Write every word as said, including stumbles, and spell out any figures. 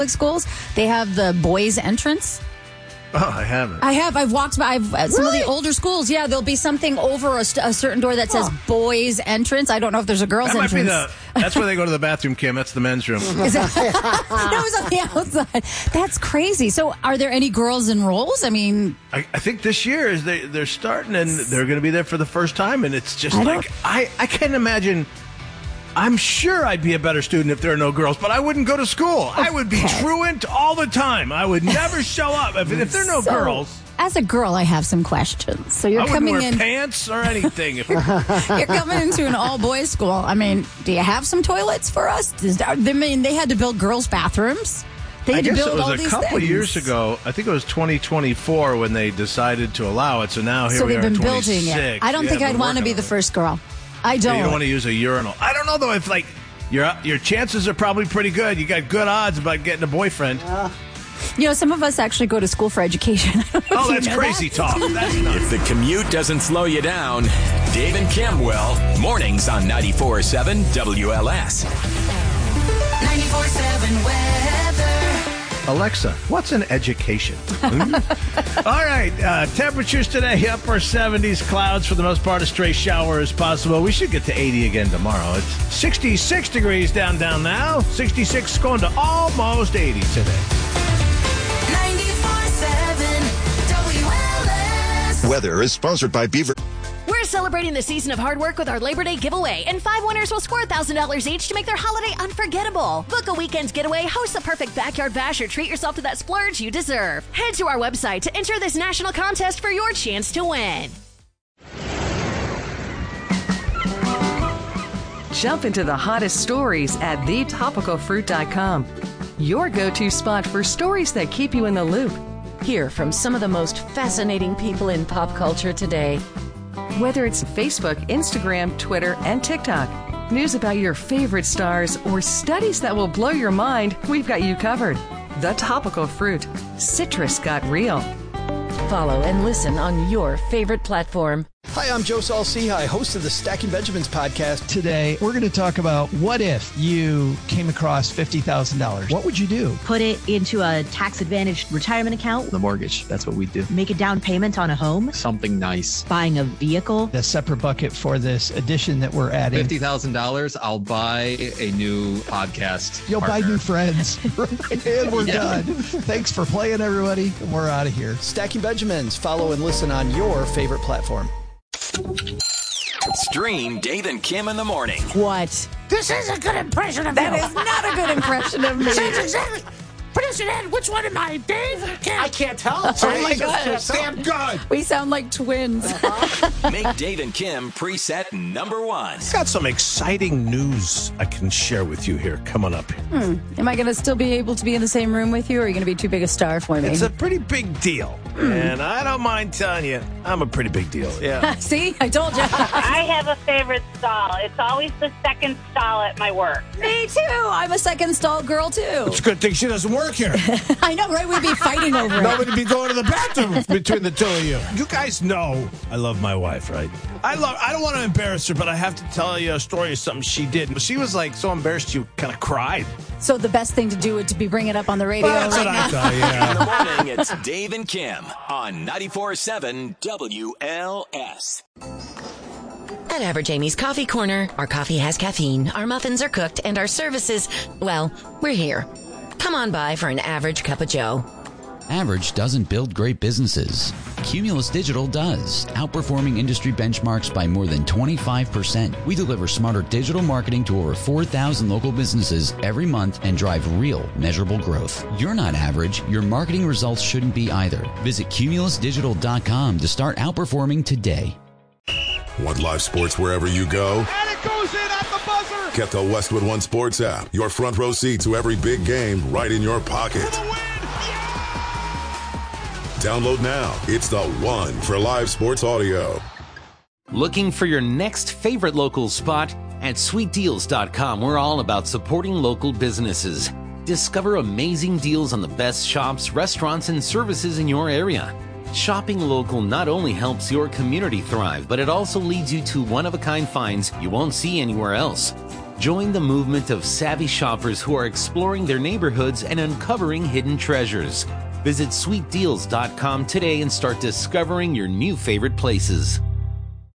schools, they have the boys' entrance. Oh, I haven't. I have. I've walked by I've, uh, some Really? of the older schools. Yeah, there'll be something over a, st- a certain door that says Huh. boys' entrance. I don't know if there's a girls' That might entrance. be the. That's where they go to the bathroom, Kim. That's the men's room. Is it? No, it's on the outside. That's crazy. So, are there any girls in roles? I mean, I, I think this year is they they're starting and they're going to be there for the first time, and it's just I like don't- I I can't imagine. I'm sure I'd be a better student if there are no girls, but I wouldn't go to school. I would be Okay. truant all the time. I would never show up if, if there are no so, girls. As a girl, I have some questions. So you're I wouldn't coming wear in. pants or anything. If, You're coming into an all-boys school. I mean, do you have some toilets for us? Does, I mean, they had to build girls' bathrooms. They I had to guess build it was all a these couple things. years ago. I think it was twenty twenty-four when they decided to allow it. So now here So we they've are. been twenty-six. building it. I don't Yeah, think I'd been want to working be on the it. first girl. I You don't. don't want to use a urinal. I don't know though if like your your chances are probably pretty good. You got good odds about getting a boyfriend. You know, some of us actually go to school for education. I don't know if Oh, you that's know crazy that. talk. That's not. If the commute doesn't slow you down, Dave and Kim will. Mornings on ninety-four point seven W L S. ninety-four point seven weather. Alexa, what's an education? Hmm? All right, uh, temperatures today, upper seventies, clouds for the most part, a stray shower is possible. We should get to eighty again tomorrow. It's sixty-six degrees down, down now. sixty-six going to almost eighty today. ninety-four point seven W L S. Weather is sponsored by Beaver. We're celebrating the season of hard work with our Labor Day giveaway, and five winners will score one thousand dollars each to make their holiday unforgettable. Book a weekend's getaway, host the perfect backyard bash, or treat yourself to that splurge you deserve. Head to our website to enter this national contest for your chance to win. Jump into the hottest stories at the topical fruit dot com. Your go-to spot for stories that keep you in the loop. Hear from some of the most fascinating people in pop culture today. Whether it's Facebook, Instagram, Twitter, and TikTok, news about your favorite stars, or studies that will blow your mind, we've got you covered. The Topical Fruit. Citrus got real. Follow and listen on your favorite platform. Hi, I'm Joe Saul-Sehy, host of the Stacking Benjamins podcast. Today, we're going to talk about what if you came across fifty thousand dollars. What would you do? Put it into a tax-advantaged retirement account. The mortgage, that's what we do. Make a down payment on a home. Something nice. Buying a vehicle. A separate bucket for this addition that we're adding. fifty thousand dollars, I'll buy a new podcast You'll partner. buy new friends. And we're Yeah. done. Thanks for playing, everybody. We're out of here. Stacking Benjamins. Follow and listen on your favorite platform. Stream Dave and Kim in the morning. What? This is a good impression of That you. is not a good impression of me. That's exactly. Producer Ed, which one am I? Dave or Kim? I can't tell. Oh my God. Damn good. We sound like twins. Make Dave and Kim preset number one. I've got some exciting news I can share with you here coming up. Hmm. Am I going to still be able to be in the same room with you, or are you going to be too big a star for me? It's a pretty big deal. And I don't mind telling you, I'm a pretty big deal. Yeah. See? I told you. I have a favorite stall. It's always the second stall at my work. Me too. I'm a second stall girl, too. It's a good thing she doesn't work here. I know, right? We'd be fighting over it. Nobody be going to the bathroom between the two of you. You guys know I love my wife, right? I love. I don't want to embarrass her, but I have to tell you a story of something she did. She was like so embarrassed she kind of cried. So the best thing to do would to be bring it up on the radio. Well, that's right what now. I thought, yeah. In the morning, it's Dave and Kim on ninety-four point seven W L S. At Average Amy's Coffee Corner, our coffee has caffeine, our muffins are cooked, and our services, well, we're here. Come on by for an average cup of joe. Average doesn't build great businesses. Cumulus Digital does, outperforming industry benchmarks by more than twenty-five percent. We deliver smarter digital marketing to over four thousand local businesses every month and drive real, measurable growth. You're not average. Your marketing results shouldn't be either. Visit cumulus digital dot com to start outperforming today. Want live sports wherever you go? And it goes in at the buzzer! Get the Westwood One Sports app. Your front row seat to every big game right in your pocket. Download now. It's the one for live sports audio. Looking for your next favorite local spot? At sweet deals dot com, we're all about supporting local businesses. Discover amazing deals on the best shops, restaurants, and services in your area. Shopping local not only helps your community thrive, but it also leads you to one-of-a-kind finds you won't see anywhere else. Join the movement of savvy shoppers who are exploring their neighborhoods and uncovering hidden treasures. Visit sweet deals dot com today and start discovering your new favorite places.